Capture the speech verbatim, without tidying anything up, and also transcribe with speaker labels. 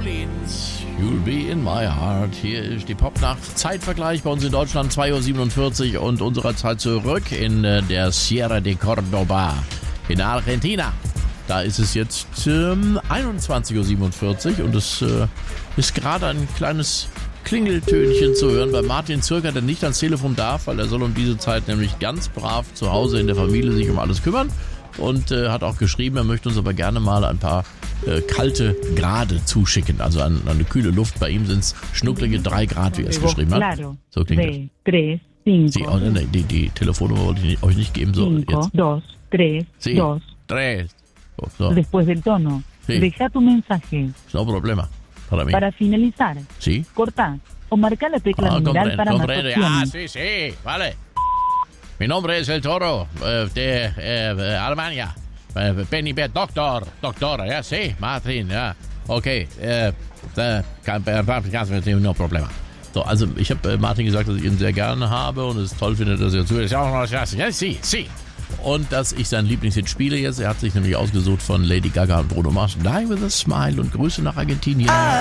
Speaker 1: Orleans, You'll Be in My Heart. Hier ist die Popnacht. Zeitvergleich bei uns in Deutschland zwei Uhr siebenundvierzig und unserer Zeit zurück in äh, der Sierra de Córdoba in Argentina. Da ist es jetzt ähm, einundzwanzig Uhr siebenundvierzig und es äh, ist gerade ein kleines Klingeltönchen zu hören bei Martin Zürcher, der nicht ans Telefon darf, weil er soll um diese Zeit nämlich ganz brav zu Hause in der Familie sich um alles kümmern. Und äh, hat auch geschrieben, er möchte uns aber gerne mal ein paar äh, kalte Grade zuschicken. Also an, eine kühle Luft. Bei ihm sind es schnucklige drei Grad, wie er es geschrieben hat. So klingt das. Sie, oh, nee, die, die Telefonnummer wollte ich nicht, euch nicht geben. So,
Speaker 2: Cinco,
Speaker 1: jetzt.
Speaker 2: dos, tres,
Speaker 1: Sí,
Speaker 2: dos.
Speaker 1: tres. So, so.
Speaker 2: Después del tono.
Speaker 1: Sí.
Speaker 2: Deja tu mensaje.
Speaker 1: No problema. Para mí.
Speaker 2: Para finalizar.
Speaker 1: Sí.
Speaker 2: Cortar. O marcar la tecla
Speaker 1: Ah,
Speaker 2: numeral
Speaker 1: comprendo,
Speaker 2: para más
Speaker 1: comprendo. Ah,
Speaker 2: opciones.
Speaker 1: sí, sí, vale. Mi nombre es El Toro, eh, de eh, Alemania. Eh, bin ich Doktor, Doktor, ja, sí, Martin, ja. Okay, äh, kein no Problema. So, also ich habe äh, Martin gesagt, dass ich ihn sehr gerne habe und es toll finde, dass er zuhört. Ja, sí, sí. Und dass ich sein Lieblingshit spiele jetzt. Er hat sich nämlich ausgesucht von Lady Gaga und Bruno Mars. Die with a Smile und Grüße nach Argentinien.